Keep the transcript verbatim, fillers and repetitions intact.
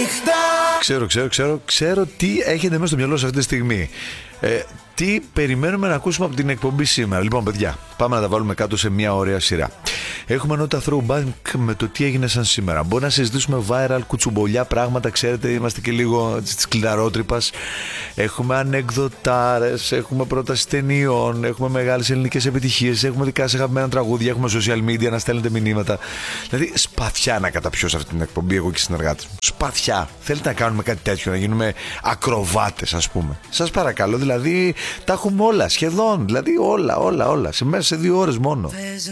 Ξέρω, ξέρω, ξέρω, ξέρω τι έχετε μέσα στο μυαλό σας αυτή τη στιγμή. Ε, τι περιμένουμε να ακούσουμε από την εκπομπή σήμερα. Λοιπόν, παιδιά, πάμε να τα βάλουμε κάτω σε μια ωραία σειρά. Έχουμε νότα throwback με το τι έγινε σαν σήμερα. Μπορεί να συζητήσουμε viral, κουτσουμπολιά πράγματα. Ξέρετε, είμαστε και λίγο της κλειδαρότρυπας. Έχουμε ανεκδοτάρες, έχουμε πρόταση ταινιών, έχουμε μεγάλες ελληνικές επιτυχίες, έχουμε δικά σας αγαπημένα τραγούδια, έχουμε social media να στέλνετε μηνύματα. Δηλαδή, σπαθιά να καταπιώ σε αυτή την εκπομπή, εγώ και οι συνεργάτες μου. Σπαθιά. Θέλετε να κάνουμε κάτι τέτοιο, να γίνουμε ακροβάτες, ας πούμε. Σας παρακαλώ, δηλαδή, τα έχουμε όλα σχεδόν. Δηλαδή, όλα, όλα, όλα. Σε μέσα σε δύο ώρες μόνο.